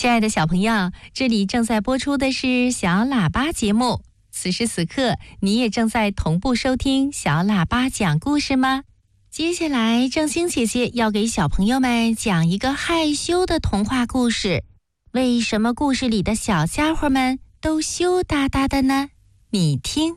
亲爱的小朋友，这里正在播出的是小喇叭节目。此时此刻，你也正在同步收听小喇叭讲故事吗？接下来，正晶姐姐要给小朋友们讲一个害羞的童话故事。为什么故事里的小家伙们都羞答答的呢？你听。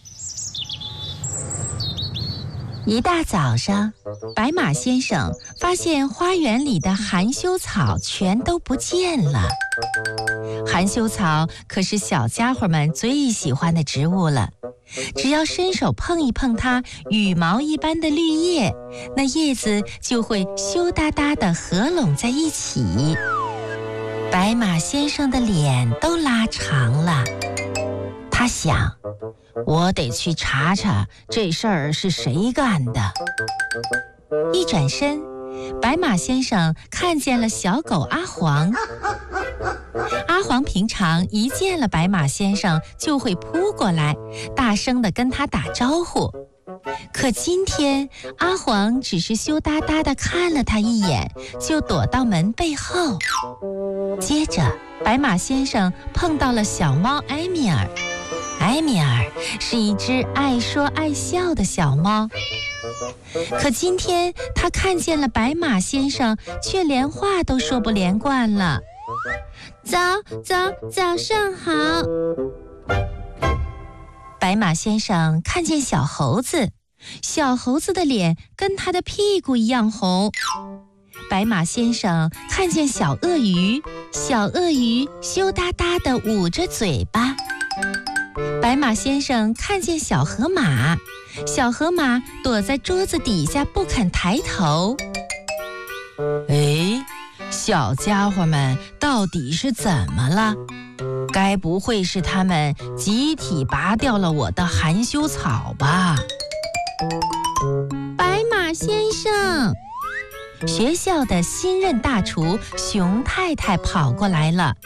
一大早上，白马先生发现花园里的含羞草全都不见了。含羞草可是小家伙们最喜欢的植物了，只要伸手碰一碰它羽毛一般的绿叶，那叶子就会羞答答地合拢在一起。白马先生的脸都拉长了，他想，我得去查查这事儿是谁干的。一转身，白马先生看见了小狗阿黄。阿黄平常一见了白马先生就会扑过来，大声地跟他打招呼。可今天阿黄只是羞答答地看了他一眼，就躲到门背后。接着，白马先生碰到了小猫埃米尔。埃米尔是一只爱说爱笑的小猫，可今天他看见了白马先生，却连话都说不连贯了。早上好。白马先生看见小猴子，小猴子的脸跟他的屁股一样红。白马先生看见小鳄鱼，小鳄鱼羞答答地捂着嘴巴。白马先生看见小河马，小河马躲在桌子底下不肯抬头。哎，小家伙们到底是怎么了？该不会是他们集体拔掉了我的含羞草吧？白马先生，学校的新任大厨熊太太跑过来了。